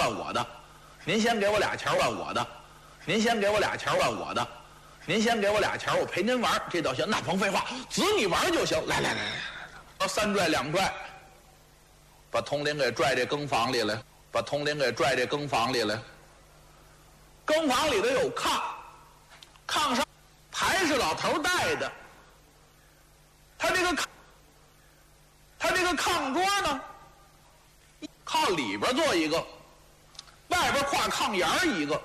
万我的，您先给我俩钱万我的，您先给我俩钱万我的，您先给我俩钱我陪您玩，这倒行。那甭废话，只你玩就行。来，三拽两拽，把铜铃给拽这更房里来，把铜铃给拽这更房里来。更房里头有炕，炕上牌是老头带的，他这个炕桌呢，靠里边坐一个，外边跨炕沿一个。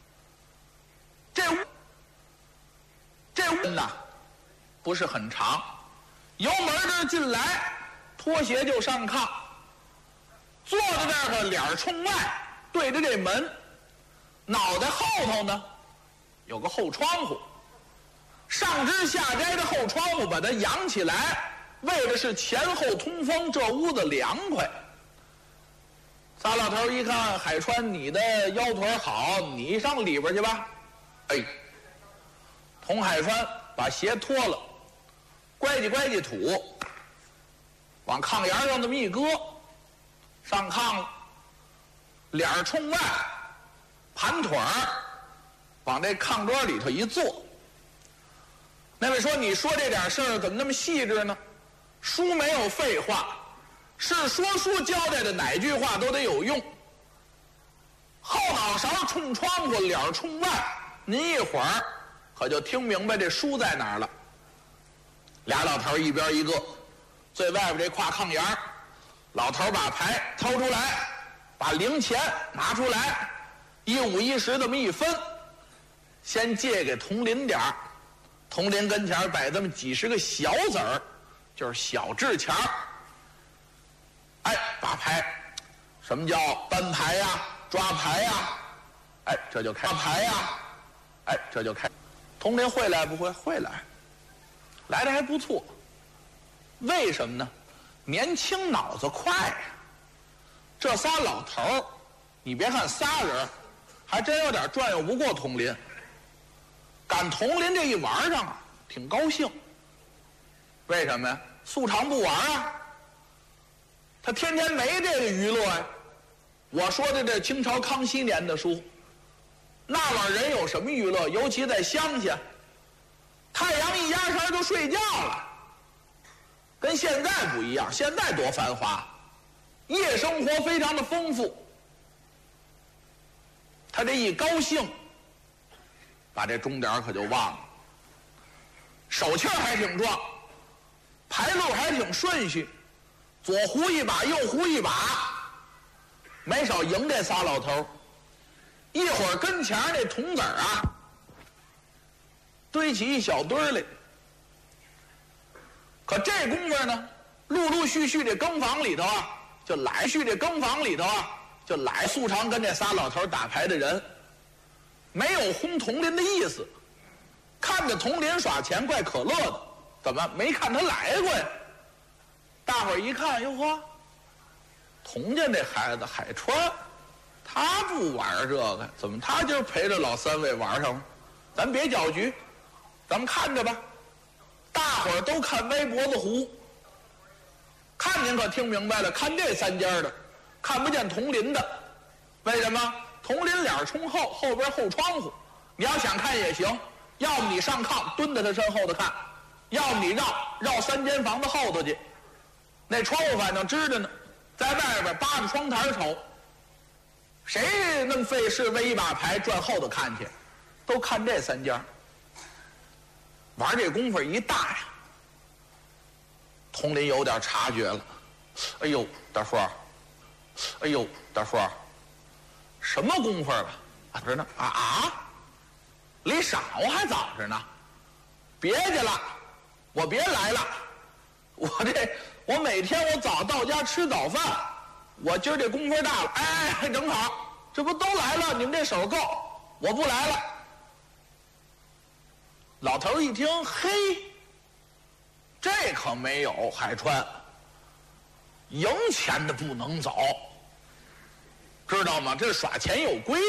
这屋呐不是很长，由门这进来，脱鞋就上炕，坐在这儿脸冲外，对着这门，脑袋后头呢有个后窗户，上支下摘的后窗户把它扬起来，为的是前后通风，这屋子凉快。仨老头一看，海川你的腰腿好，你上里边去吧。哎，童海川把鞋脱了，乖叽土，往炕沿上这么一搁，上炕了，脸冲外，盘腿儿，往这炕桌里头一坐。那位说，你说这点事儿怎么那么细致呢？书没有废话，是说书交代的哪句话都得有用。后脑勺冲窗户，脸冲外，您一会儿可就听明白这书在哪儿了。俩老头一边一个，最外边这跨炕沿，老头把牌掏出来，把零钱拿出来，1、5、1、10这么一分，先借给铜林点儿。铜林跟前摆这么几十个小子儿，就是小制钱儿。哎，把牌，什么叫搬牌呀、抓牌呀？哎，这就开抓牌呀。哎，这就开。铜林会来不会？会来，来的还不错。为什么呢？年轻脑子快呀。这仨老头儿，你别看仨人，还真有点转悠不过铜林。赶铜林这一玩上啊，挺高兴。为什么呀？素常不玩啊。他天天没这个娱乐呀。我说的这清朝康熙年的书，那玩意儿人有什么娱乐？尤其在乡下，太阳一压山就睡觉了，跟现在不一样。现在多繁华，夜生活非常的丰富。他这一高兴，把这钟点可就忘了，手气儿还挺壮，牌路还挺顺序，左胡一把右胡一把，没少赢这仨老头。一会儿跟前那铜子儿啊堆起一小堆儿来，可这功夫呢，陆续这更房里头啊就来素常跟这仨老头打牌的人，没有轰铜林的意思。看着铜林耍钱怪可乐的，怎么没看他来过呀？大伙儿一看，哟呵，童家那孩子海川，他不玩这个，怎么他今儿陪着老三位玩上了？咱别搅局，咱们看着吧。大伙儿都看歪脖子胡，看您可听明白了，看这三家的，看不见铜林的。为什么？铜林脸冲后，后边后窗户，你要想看也行，要么你上炕蹲在他身后头看，要么你绕3间房子后头去，那窗户反正支着呢，在外边扒着窗台瞅。谁那么费事为一把牌转后头看去？都看这三家。玩这功夫一大呀，铜林有点察觉了。哎呦，大叔，哎呦，大叔，什么功夫了？着呢离晌午还早着呢，别去了，我别来了。我每天我早到家吃早饭，我今儿这功夫大了，哎，正好，这不都来了？你们这手够，我不来了。老头一听，嘿，这可没有，海川，赢钱的不能走，知道吗？这耍钱有规